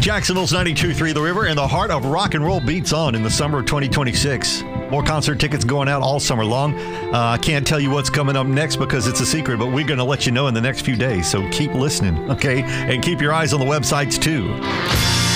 Jacksonville's 92.3 The River, and the heart of rock and roll beats on in the summer of 2026. More concert tickets going out all summer long. I can't tell you what's coming up next because it's a secret, but we're going to let you know in the next few days. So keep listening, okay? And keep your eyes on the websites, too.